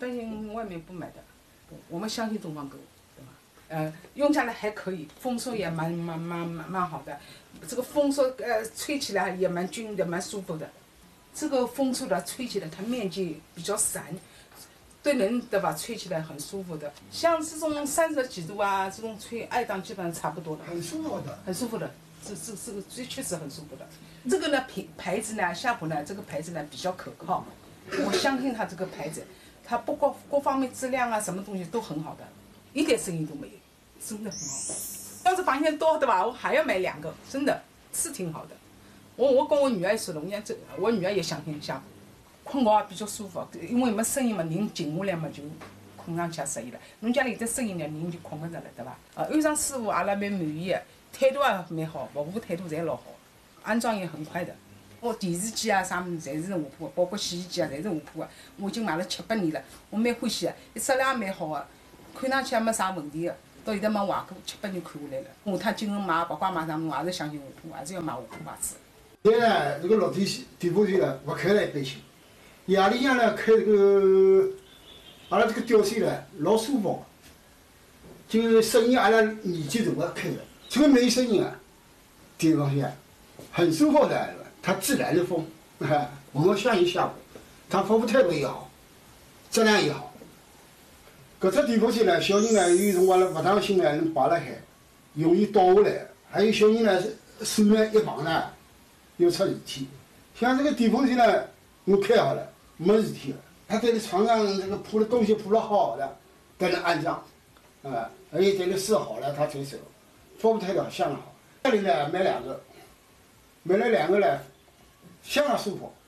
般性外面不买的，我们相信东方狗，对吧？用下来还可以，风速也蛮好的，这个风速吹起来也蛮均匀的，蛮舒服的。这个风速的吹起来，它面积比较散，对人对吧？吹起来很舒服的。像这种30几度啊，这种吹2档基本上差不多了， 很舒服的， 很舒服的。这个确实很舒服的。这个呢牌子呢，夏普呢这个牌子呢比较可靠，我相信它这个牌子，它不光各方面质量啊，什么东西都很好的，一点声音都没有，真的很好。要是房间多对吧，我还要买2个，真的是挺好的。我跟我女儿说了，我女儿也相信夏普，困觉也比较舒服，因为没声音嘛，人静下来嘛就困上去也适意了。侬家里有点声音呢，人就困不着了，对吧？安装师傅阿拉蛮满意的，态度也蛮好，服务态度侪老好，安装也很快的。我电视机啊啥物事侪是下铺的，包括洗衣机啊侪是下铺的。我已经买了7、8年了，我蛮欢喜的，质量也蛮好的，看上去也没啥问题的。到现在没坏过，7、8年看下来了。下趟今后买包括买啥物事，我还是相信下铺，还是要买下铺牌子。 现在这个落地地铺线呢，不开了一般性。夜里向呢开这个，阿拉这个吊扇呢老舒服，就声音阿拉年纪大的开的，这个没声音啊，地方线很舒服的，它自然的风，我们相信夏普，它服务态度也好，质量也好。搿只地铺线呢，小人呢有辰光呢勿当心呢能摆辣海，容易倒下来，还有小人呢手呢一碰呢。又出事体，像这个地铺线呢，我开好了，没事体了。他在床上这个铺的东西铺了好了，在那安装，而且在那试好了，他才收。服务态度相当好。这里呢买2个，买了2个呢，相当舒服。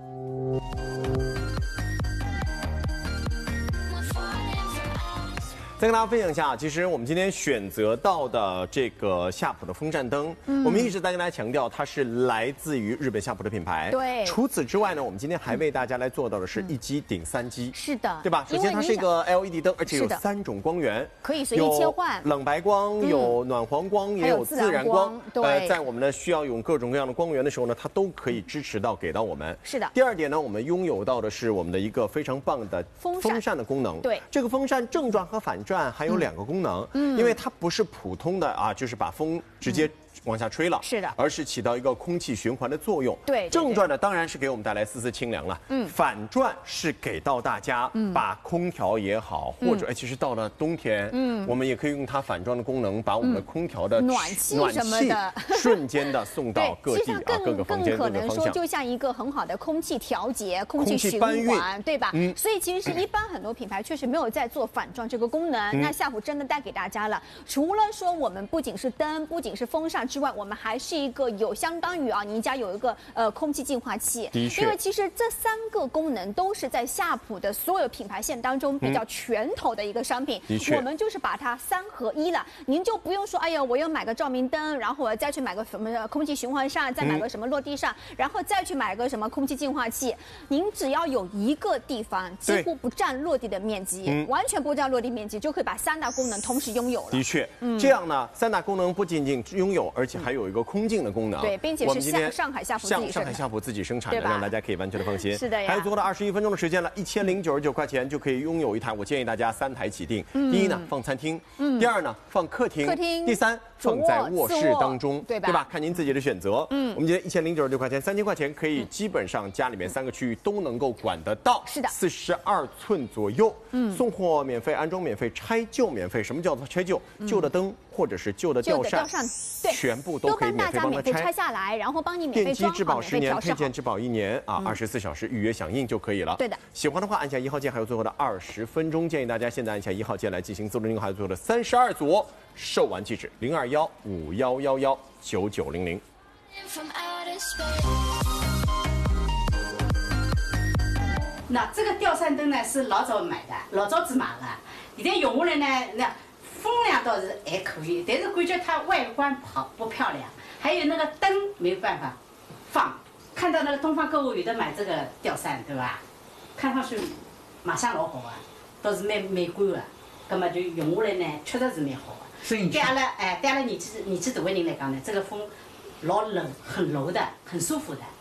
再跟大家分享一下，其实我们今天选择到的这个夏普的风扇灯，我们一直在跟大家强调，它是来自于日本夏普的品牌。 对。 除此之外呢，我们今天还为大家来做到的是1机顶3机。 是的。 对吧？首先它是一个 LED 灯，而且有3种光源， 可以随意切换， 冷白光，有暖黄光，也有自然光。 对。 在我们呢需要用各种各样的光源的时候呢，它都可以支持到给到我们。 是的。 第2点呢，我们拥有到的是我们的一个非常棒的风扇的功能。 对。 这个风扇正转和反转还有2个功能，因为它不是普通的啊，就是把风直接往下吹了， 是的， 而是起到一个空气循环的作用。 对， 正转呢当然是给我们带来丝丝清凉了，反转是给到大家把空调也好，或者其实到了冬天，我们也可以用它反转的功能，把我们的空调的暖气什么的瞬间的送到各地啊，各个房间、各个方向。更可能说，就像一个很好的空气调节、空气循环，对吧？所以其实是一般很多品牌确实没有在做反转这个功能。那夏普真的带给大家了，除了说我们不仅是灯，不仅是风扇之外，我们还是一个有相当于您家有一个空气净化器。 的确， 因为其实这3个功能都是在夏普的所有品牌线当中比较拳头的一个商品。 的确， 我们就是把它3合1了，您就不用说，哎呀，我要买个照明灯，然后我再去买个什么空气循环扇，再买个什么落地扇，然后再去买个什么空气净化器。您只要有一个地方几乎不占落地的面积，完全不占落地面积，就可以把3大功能同时拥有了。 的确，这样呢，3大功能不仅仅拥有，而且还有一个空净的功能。 对，并且是上海夏普自己生产的， 让大家可以完全的放心。 是的呀。 还有足够的21分钟的时间了，1099块钱就可以拥有一台。我建议大家3台起订。第一呢，放餐厅；第2呢，放客厅；第3放在卧室当中，对吧？看您自己的选择。我们今天1099块钱，3000块钱可以基本上家里面3个区域都能够管得到。 是的 ，42寸左右。送货免费，安装免费，拆旧免费。什么叫做拆旧？旧的灯或者是旧的吊扇，全部都可以免费帮他拆下来，然后帮你免费装好， 电机质保10年，配件质保1年啊，24小时预约响应就可以了。 对的， 喜欢的话按下1号键，还有最后的20分钟，建议大家现在按下1号键来进行自动订购，还有最后的32组售完即止，02151119900。 那这个吊扇灯呢是老早买的，老早子买了，现在用下来呢，那风量倒是还可以，但是感觉它外观不漂亮，还有那个灯没有办法放。看到那个东方购物有的买这个吊扇，对吧？看上去卖相老好啊，倒是蛮美观的，葛么就用下来呢，确实是蛮好的。对阿拉年纪大的人来讲呢，这个风老柔，很柔的，很舒服的。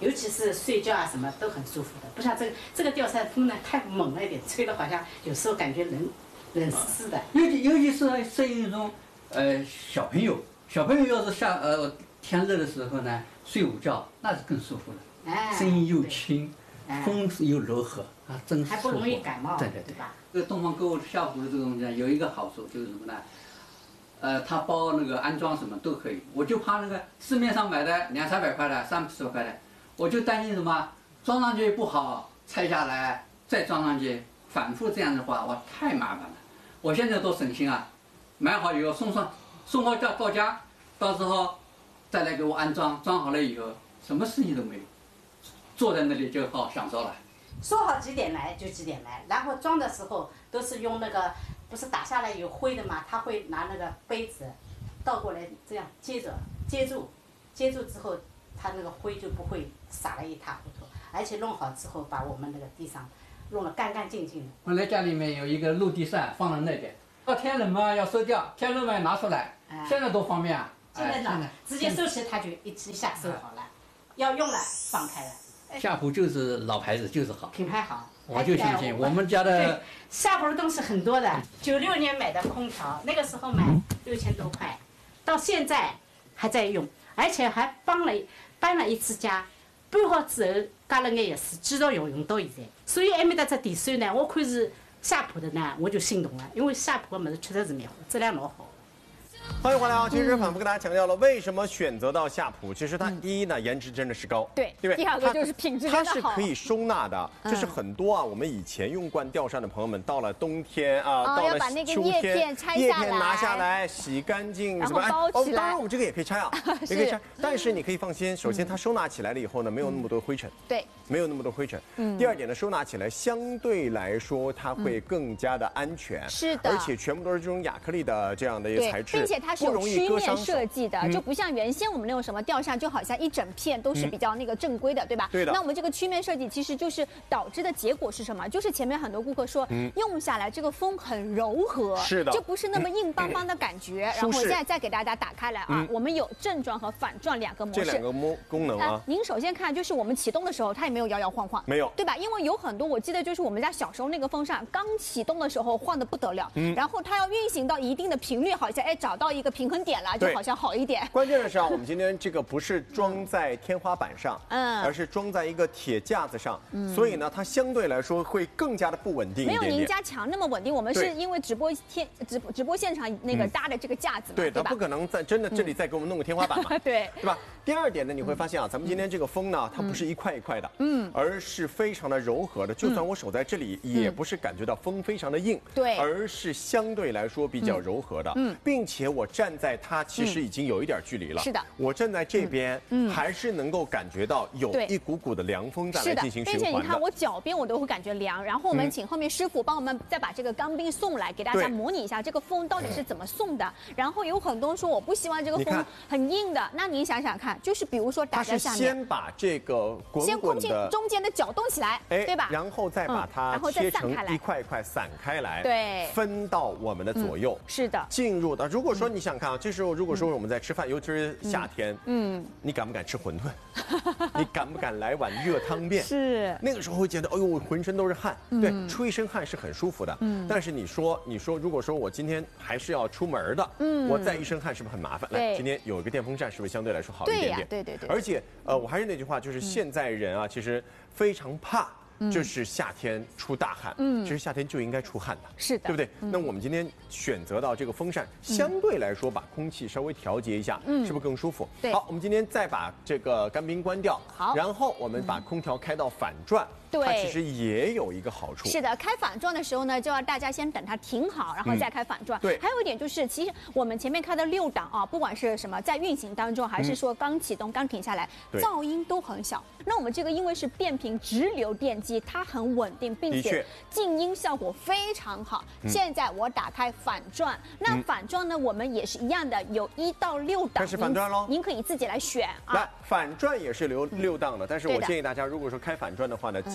尤其是睡觉啊什么都很舒服的，不像这个吊扇风呢太猛了一点，吹的好像有时候感觉冷丝丝的。 尤其是适应那种小朋友要是天热的时候呢，睡午觉那是更舒服的，声音又轻，风又柔和啊，真还不容易感冒。 对吧？这个东方购物夏普的这个东西呢，有一个好处就是什么呢？它包那个安装什么都可以，我就怕那个市面上买的200-300块的、300多块的，我就担心什么装上去不好，拆下来再装上去，反复这样的话，我太麻烦了。我现在都省心啊，买好以后送好到家，到时候再来给我安装，装好了以后什么事情都没有，坐在那里就好享受了。 说好几点来就几点来，然后装的时候都是用那个。不是打下来有灰的嘛，他会拿那个杯子倒过来这样接住之后，他那个灰就不会撒了一塌糊涂，而且弄好之后把我们那个地上弄得干干净净的。 本来家里面有一个落地扇放在那边，到天冷嘛要收掉，天热嘛拿出来，现在多方便啊！ 现在呢，直接收起它就一下收好了，要用了放开了。 夏普就是老牌子，就是好， 品牌好。 我就相信我们家的夏普的东西很多的。96年买的空调，那个时候买6000多块，到现在还在用，而且还搬了一次家，搬好之后加了眼钥匙，继续用到现在。所以还没得这电扇呢，我看是夏普的呢，我就心动了，因为夏普的物事确实是蛮好，质量老好。 欢迎回来啊！其实反复跟大家强调了，为什么选择到夏普？其实它第一呢，颜值真的是高， 对不对？ 第二个就是品质真的好， 它是可以收纳的。就是很多啊，我们以前用惯吊扇的朋友们，到了冬天啊，到了秋天，叶片拿下来洗干净， 然后包起来。 当然我们这个也可以拆啊，也可以拆。但是你可以放心，首先它收纳起来了以后呢，没有那么多灰尘， 对， 没有那么多灰尘。第二点呢，收纳起来相对来说它会更加的安全， 是的， 而且全部都是这种亚克力的这样的一个材质， 并且它是有曲面设计的，就不像原先我们那种什么吊扇，就好像一整片都是比较那个正规的，对吧？ 对的。 那我们这个曲面设计其实就是导致的结果是什么？就是前面很多顾客说，用下来这个风很柔和， 是的， 就不是那么硬邦邦的感觉。然后我现在再给大家打开来啊，我们有正转和反转2个模式， 这2个功能啊。 您首先看，就是我们启动的时候，它也没有摇摇晃晃， 没有， 对吧？因为有很多，我记得就是我们家小时候那个风扇刚启动的时候晃得不得了，然后它要运行到一定的频率，好像找到一个平衡点了，就好像好一点。 关键的是啊，我们今天这个不是装在天花板上，而是装在一个铁架子上，所以呢，它相对来说会更加的不稳定一点点。 没有您家墙那么稳定，我们是因为直播现场那个搭的这个架子嘛， 对，它不可能在真的这里再给我们弄个天花板嘛， 对吧？第二点呢，你会发现啊，咱们今天这个风呢，它不是一块一块的，而是非常的柔和的，就算我手在这里，也不是感觉到风非常的硬， 对， 而是相对来说比较柔和的，并且我站在它其实已经有一点距离了， 是的， 我站在这边，还是能够感觉到有一股股的凉风在来进行循环的。 并且你看我脚边我都会感觉凉，然后我们请后面师傅帮我们再把这个钢钉送来，给大家模拟一下这个风到底是怎么送的。然后有很多人说我不希望这个风很硬的，那您想想看，就是比如说打在下面， 先把这个滚滚的中间的搅动起来，对吧？ 然后再把它切成一块一块散开来， 对， 分到我们的左右。 是的， 进入的。如果说你想看啊，这时候如果说我们在吃饭，尤其是夏天，你敢不敢吃馄饨？你敢不敢来碗热汤面？ 是那个时候会觉得，哎呦，浑身都是汗，对，出一身汗是很舒服的。但是你说，如果说我今天还是要出门的，我再一身汗是不是很麻烦？来，今天有一个电风扇，是不是相对来说好一点点？ 对。 而且，我还是那句话，就是现在人啊，其实非常怕。就是夏天出大汗，其实夏天就应该出汗的， 是的， 对不对？那我们今天选择到这个风扇，相对来说把空气稍微调节一下，是不是更舒服？ 对。 好，我们今天再把这个干冰关掉， 好， 然后我们把空调开到反转。 对， 它其实也有一个好处。 是的，开反转的时候呢，就要大家先等它停好，然后再开反转。 对， 还有一点就是，其实我们前面开的6档啊，不管是什么在运行当中，还是说刚启动、刚停下来，噪音都很小。那我们这个因为是变频直流电机，它很稳定，并且静音效果非常好。现在我打开反转，那反转呢，我们也是一样的，有1到6档。 开始反转喽， 您可以自己来选啊。 来，反转也是6档的，但是我建议大家，如果说开反转的话呢，记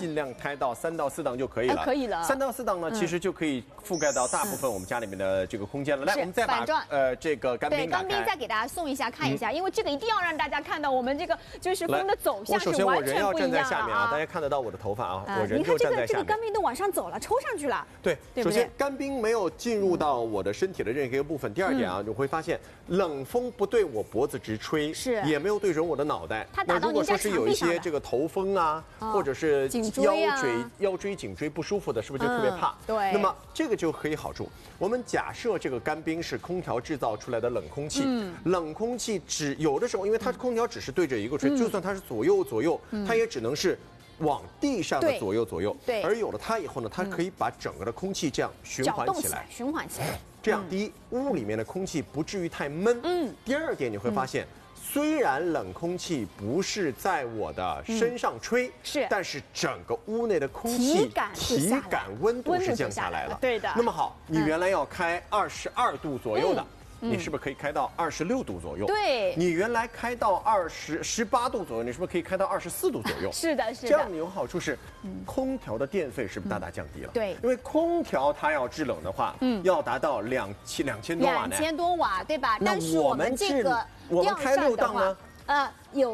尽量开到3到4档就可以了。 可以了。 3到4档呢，其实就可以覆盖到大部分我们家里面的这个空间了。来，我们再把这个干冰打开。 干冰再给大家送一下，看一下，因为这个一定要让大家看到我们这个就是风的走向是完全不一样的啊！大家看得到我的头发啊，我人你看就站在下面。 这个干冰都往上走了，抽上去了。 对，首先干冰没有进入到我的身体的任何一个部分。第二点啊，你会发现冷风不对我脖子直吹， 是也没有对准我的脑袋。 它打到你家墙壁上了。 那如果说是有一些这个头风啊，或者是腰椎、颈椎不舒服的，是不是就特别怕？ 对。 那么这个就可以好处。我们假设这个干冰是空调制造出来的冷空气，冷空气有的时候，因为它空调只是对着一个吹，就算它是左右，它也只能是往地上的左右。 对。 而有了它以后呢，它可以把整个的空气这样循环起来。这样，第一，屋里面的空气不至于太闷。第二点，你会发现，虽然冷空气不是在我的身上吹，但是整个屋内的空气体感温度是降下来了。 对的。 那么好，你原来要开22度左右的。你是不是可以开到26度左右？ 对， 你原来开到18度左右，你是不是可以开到24度左右？ 是的。 这样有好处是，空调的电费是不是大大降低了？ 对， 因为空调它要制冷的话，要达到2000多瓦呢。 2000多瓦，对吧？ 那但是我们这个我们开6档呢？ 有。